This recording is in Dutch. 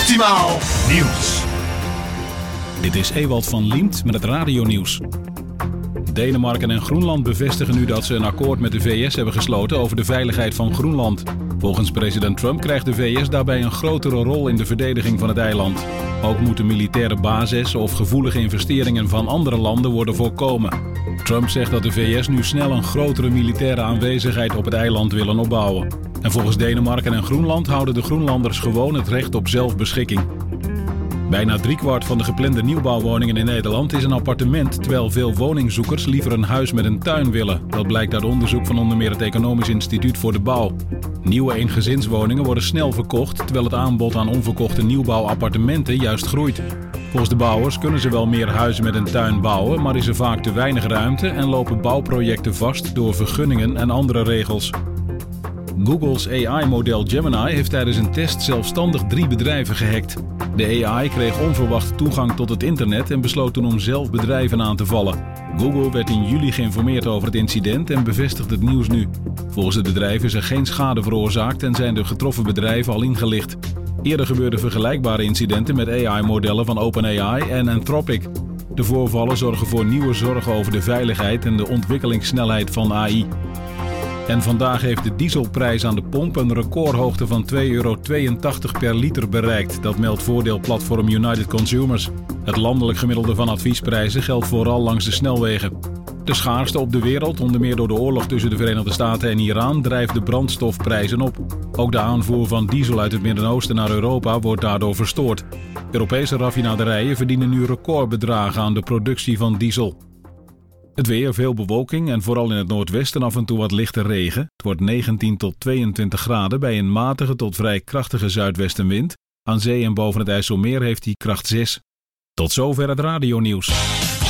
Optimaal Nieuws. Dit is Ewald van Liemt met het radionieuws. Denemarken en Groenland bevestigen nu dat ze een akkoord met de VS hebben gesloten over de veiligheid van Groenland. Volgens president Trump krijgt de VS daarbij een grotere rol in de verdediging van het eiland. Ook moeten militaire bases of gevoelige investeringen van andere landen worden voorkomen. Trump zegt dat de VS nu snel een grotere militaire aanwezigheid op het eiland willen opbouwen. En volgens Denemarken en Groenland houden de Groenlanders gewoon het recht op zelfbeschikking. Bijna driekwart van de geplande nieuwbouwwoningen in Nederland is een appartement, terwijl veel woningzoekers liever een huis met een tuin willen. Dat blijkt uit onderzoek van onder meer het Economisch Instituut voor de Bouw. Nieuwe eengezinswoningen worden snel verkocht, terwijl het aanbod aan onverkochte nieuwbouwappartementen juist groeit. Volgens de bouwers kunnen ze wel meer huizen met een tuin bouwen, maar is er vaak te weinig ruimte en lopen bouwprojecten vast door vergunningen en andere regels. Google's AI-model Gemini heeft tijdens een test zelfstandig 3 bedrijven gehackt. De AI kreeg onverwacht toegang tot het internet en besloot toen om zelf bedrijven aan te vallen. Google werd in juli geïnformeerd over het incident en bevestigt het nieuws nu. Volgens het bedrijf is er geen schade veroorzaakt en zijn de getroffen bedrijven al ingelicht. Eerder gebeurden vergelijkbare incidenten met AI-modellen van OpenAI en Anthropic. De voorvallen zorgen voor nieuwe zorgen over de veiligheid en de ontwikkelingssnelheid van AI. En vandaag heeft de dieselprijs aan de pomp een recordhoogte van €2,82 per liter bereikt. Dat meldt voordeelplatform United Consumers. Het landelijk gemiddelde van adviesprijzen geldt vooral langs de snelwegen. De schaarste op de wereld, onder meer door de oorlog tussen de Verenigde Staten en Iran, drijft de brandstofprijzen op. Ook de aanvoer van diesel uit het Midden-Oosten naar Europa wordt daardoor verstoord. Europese raffinaderijen verdienen nu recordbedragen aan de productie van diesel. Het weer, veel bewolking en vooral in het noordwesten af en toe wat lichte regen. Het wordt 19 tot 22 graden bij een matige tot vrij krachtige zuidwestenwind. Aan zee en boven het IJsselmeer heeft hij kracht 6. Tot zover het radionieuws.